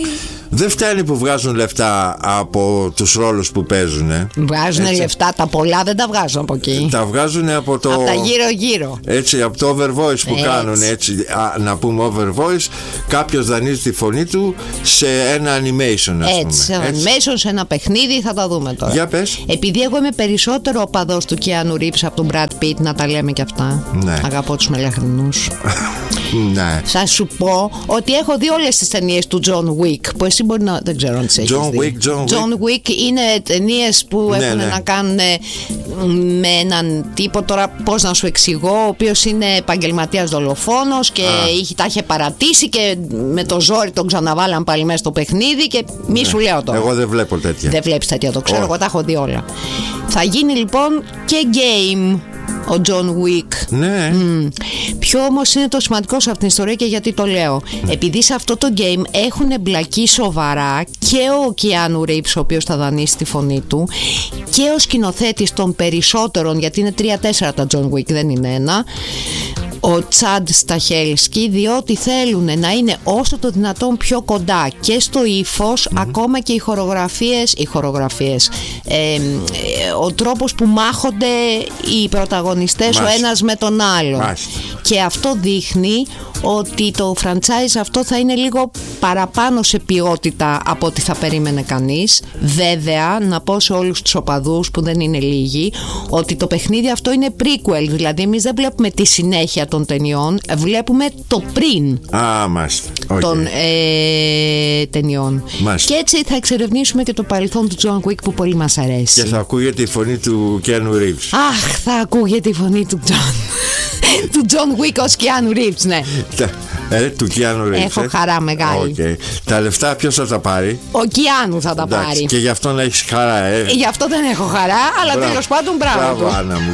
Δεν φτάνει που βγάζουν λεφτά από τους ρόλους που παίζουν. Βγάζουν λεφτά, τα πολλά δεν τα βγάζουν από εκεί. Τα βγάζουν από το. Από τα γύρω-γύρω. Έτσι, από το over voice που κάνουν. Έτσι, να πούμε over voice. Κάποιος δανείζει τη φωνή του σε ένα animation, ας πούμε. Σε ένα animation, σε ένα παιχνίδι, θα τα δούμε τώρα. Για πες. Επειδή εγώ είμαι περισσότερο οπαδός του Keanu Reeves από τον Brad Pitt, να τα λέμε και αυτά. Ναι. Αγαπώ τους μελαχρινούς. Ναι. Θα σου πω ότι έχω δει όλες τις ταινίες του John Wick, που εσύ μπορεί να. Δεν ξέρω αν τις έχεις δει. John Wick είναι ταινίες που έχουν να κάνουν με έναν τύπο, τώρα πώς να σου εξηγώ, ο οποίος είναι επαγγελματίας δολοφόνος και τα είχε παρατήσει και με το ζόρι τον ξαναβάλαν πάλι μέσα στο παιχνίδι και μη σου λέω τώρα. Εγώ δεν βλέπω τέτοια. Δεν βλέπεις τέτοια, το ξέρω, εγώ τα έχω δει όλα. Θα γίνει λοιπόν και game ο John Wick. Ναι. Ποιο όμως είναι το σημαντικό σε αυτήν την ιστορία και γιατί το λέω? Επειδή σε αυτό το game έχουν εμπλακεί σοβαρά και ο Keanu Reeves, ο οποίος θα δανείσει τη φωνή του, και ο σκηνοθέτης των περισσότερων, γιατί είναι 3-4 τα John Wick, δεν είναι ένα, ο Τσάντ Σταχέλσκι, διότι θέλουν να είναι όσο το δυνατόν πιο κοντά και στο ύφος, ακόμα και οι χορογραφίες, ο τρόπος που μάχονται οι πρωταγωνιστές ο ένας με τον άλλο. Και αυτό δείχνει ότι το franchise αυτό θα είναι λίγο παραπάνω σε ποιότητα από ό,τι θα περίμενε κανείς. Βέβαια, να πω σε όλους τους οπαδούς που δεν είναι λίγοι, ότι το παιχνίδι αυτό είναι prequel, δηλαδή εμείς δεν βλέπουμε τη συνέχεια των ταινιών, βλέπουμε το πριν των ταινιών. Και έτσι θα εξερευνήσουμε και το παρελθόν του John Wick που πολύ μας αρέσει. Και θα ακούγεται η φωνή του Keanu Reeves. Αχ, θα ακούγεται η φωνή του John Wick ως Keanu Reeves, ναι. Του Keanu Reeves. Έχω χαρά μεγάλη. Τα λεφτά ποιος θα τα πάρει? Ο Keanu θα τα πάρει. Και γι' αυτό να έχεις χαρά. Γι' αυτό δεν έχω χαρά, αλλά τέλος πάντων μπράβο. Μπράβο, Άννα μου.